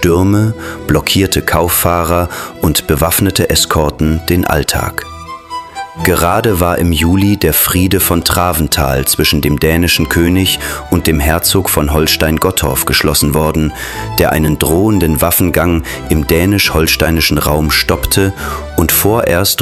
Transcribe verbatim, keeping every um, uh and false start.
Stürme, blockierte Kauffahrer und bewaffnete Eskorten den Alltag. Gerade war im Juli der Friede von Traventhal zwischen dem dänischen König und dem Herzog von Holstein-Gottorp geschlossen worden, der einen drohenden Waffengang im dänisch-holsteinischen Raum stoppte und vorerst